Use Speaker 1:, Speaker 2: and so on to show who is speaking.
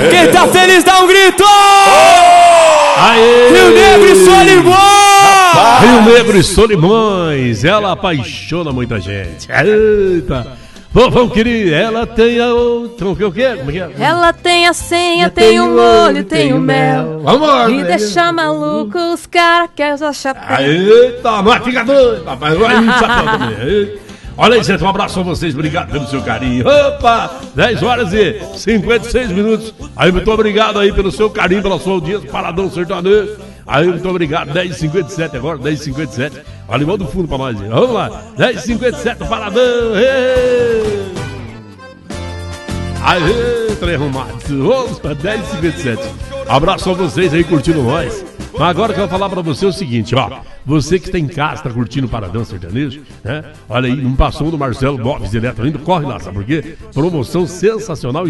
Speaker 1: Quem tá feliz dá um grito!
Speaker 2: Aê!
Speaker 1: Rio Negro e Solimões!
Speaker 2: Rio Negro e Solimões, ela apaixona muita gente. Eita! Vamos, querer, ela tem a outra. O quê? Como é que é?
Speaker 3: Ela tem a senha, tem o molho, tem o mel.
Speaker 2: Vamos lá,
Speaker 3: E deixa maluco os caras que usam chapéu.
Speaker 2: Eita, nós fica doido, rapaz. Chapéu também. Olha aí, gente, um abraço a vocês, obrigado pelo seu carinho. Opa, 10 horas e 56 minutos. Aí, muito obrigado aí pelo seu carinho, pela sua audiência, Paradão Sertanejo. Aí, muito obrigado, 10h57 agora, 10h57. Olha, igual do fundo pra nós, gente. Vamos lá, 10h57, Paradão. Aê, trem arrumado. Vamos pra 10h57. Abraço a vocês aí curtindo nós. Mas agora eu quero falar pra você o seguinte, ó. Você que está em casa, tá curtindo o Paradão Sertanejo, né? Olha aí, não passou do Marcelo Lopes direto ainda, corre lá, sabe por quê? Promoção sensacional.